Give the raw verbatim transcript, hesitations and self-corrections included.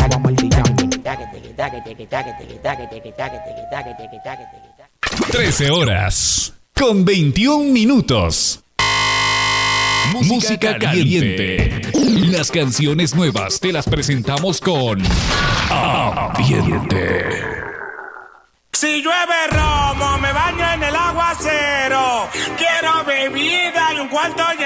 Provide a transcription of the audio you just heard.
trece horas con veintiún minutos. Música, Música caliente. caliente. Las canciones nuevas te las presentamos con Ambiente. Si llueve romo, me baño en el aguacero. Quiero bebida y un cuarto lleno